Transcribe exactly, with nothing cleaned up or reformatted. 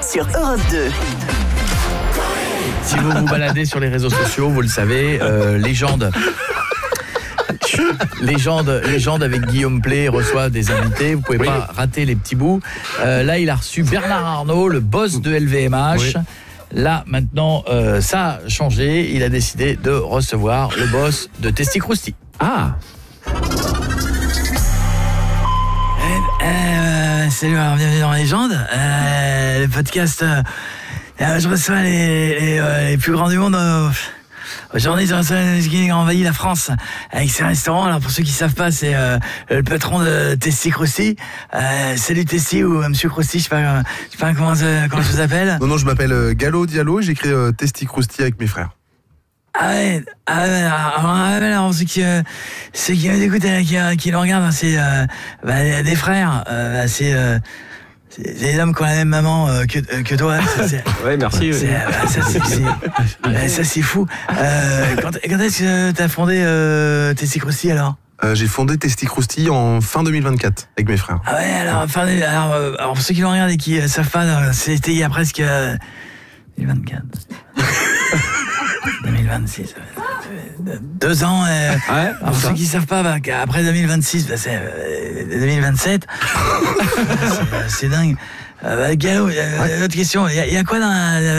sur Europe deux. Si vous vous baladez sur les réseaux sociaux, vous le savez, euh, légende. Légende, légende avec Guillaume Play reçoit des invités, vous pouvez oui. pas rater les petits bouts. Euh, là, il a reçu Bernard Arnault, le boss de L V M H. Oui. Là, maintenant, euh, ça a changé. Il a décidé de recevoir le boss de Testy Crousty. Ah. Euh, euh, salut, alors bienvenue dans Légende. Euh, le podcast, euh, euh, je reçois les, les, euh, les plus grands du monde. Euh, Aujourd'hui, je reçois qui a envahi la France avec ses restaurants. Alors pour ceux qui ne savent pas, c'est euh, le patron de Testy Crousty. Euh, salut Testy ou euh, Monsieur Crousty, je sais pas, je sais pas comment, euh, comment je vous appelle. Non non, je m'appelle euh, Gallo Diallo. J'écris euh, Testy Crousty avec mes frères. Ah ouais, ah ouais, alors, alors, alors ceux qui, euh, ceux qui m'écoutent et qui, euh, qui le regardent, c'est euh, bah, des frères. Euh, bah, c'est euh, C'est des hommes qui ont la même maman euh, que, euh, que toi. Oui, merci. C'est, oui. euh, ça, c'est, c'est, euh, ça, c'est fou. Euh, quand, quand est-ce que tu as fondé euh, Testy Crousty alors euh, J'ai fondé Testy Crousty en fin deux mille vingt-quatre avec mes frères. Ah ouais, alors, fin, alors, euh, alors pour ceux qui l'ont regardé et qui ne euh, savent pas, alors, c'était il y a presque euh, deux mille vingt-quatre. deux mille vingt-six. Deux ans. Euh, ouais, alors, pour ceux qui ne savent pas, bah, après deux mille vingt-six, bah, c'est euh, deux mille vingt-sept. c'est, c'est dingue. Euh, bah, Gallo, euh, ouais. Autre question. Il y, y a quoi dans la,